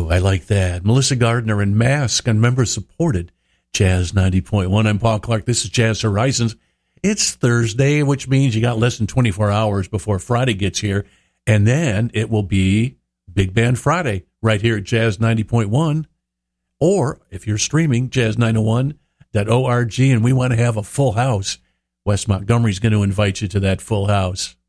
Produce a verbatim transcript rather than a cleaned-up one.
Ooh, I like that. Melissa Gardner and Mask on member-supported Jazz ninety point one. I'm Paul Clark. This is Jazz Horizons. It's Thursday, which means you got less than twenty-four hours before Friday gets here. And then it will be Big Band Friday right here at Jazz ninety point one. Or if you're streaming, jazz nine oh one dot org, and we want to have a full house. Wes Montgomery's going to invite you to that full house.